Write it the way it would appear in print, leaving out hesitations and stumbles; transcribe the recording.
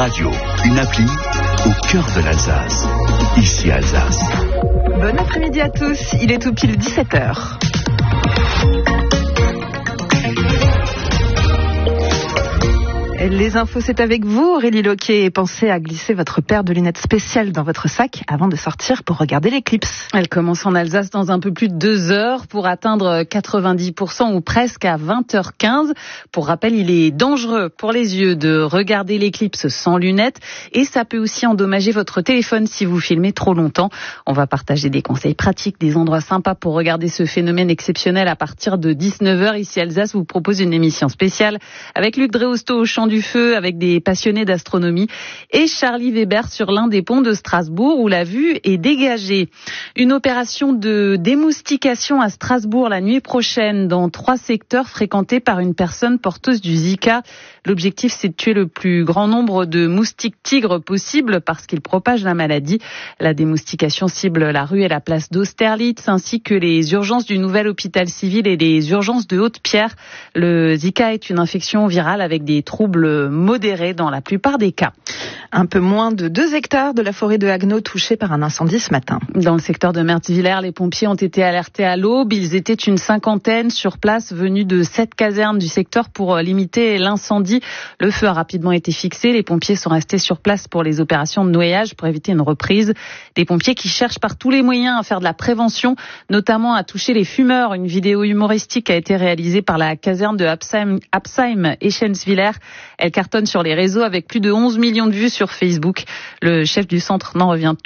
Radio, une appli au cœur de l'Alsace. Ici Alsace. Bon après-midi à tous, il est tout pile 17h. Les infos, c'est avec vous, Aurélie Loquet. Pensez à glisser votre paire de lunettes spéciales dans votre sac avant de sortir pour regarder l'éclipse. Elle commence en Alsace dans un peu plus de 2 heures pour atteindre 90% ou presque à 20h15. Pour rappel, il est dangereux pour les yeux de regarder l'éclipse sans lunettes et ça peut aussi endommager votre téléphone si vous filmez trop longtemps. On va partager des conseils pratiques, des endroits sympas pour regarder ce phénomène exceptionnel à partir de 19h. Ici, Alsace vous propose une émission spéciale avec Luc Dréhousteau au Champ du Feu avec des passionnés d'astronomie et Charlie Weber sur l'un des ponts de Strasbourg où la vue est dégagée. Une opération de démoustication à Strasbourg la nuit prochaine dans 3 secteurs fréquentés par une personne porteuse du Zika. L'objectif, c'est de tuer le plus grand nombre de moustiques tigres possible parce qu'ils propagent la maladie. La démoustication cible la rue et la place d'Austerlitz ainsi que les urgences du nouvel hôpital civil et les urgences de Haute-Pierre. Le Zika est une infection virale avec des troubles modérés dans la plupart des cas. Un peu moins de 2 hectares de la forêt de Haguenau touchés par un incendie ce matin. Dans le secteur de Merzwiller, les pompiers ont été alertés à l'aube. Ils étaient une 50aine sur place venus de 7 casernes du secteur pour limiter l'incendie. Le feu a rapidement été fixé. Les pompiers sont restés sur place pour les opérations de noyage pour éviter une reprise. Des pompiers qui cherchent par tous les moyens à faire de la prévention, notamment à toucher les fumeurs. Une vidéo humoristique a été réalisée par la caserne de Absheim et Schenzwiller. Elle cartonne sur les réseaux avec plus de 11 millions de vues sur Facebook. Le chef du centre n'en revient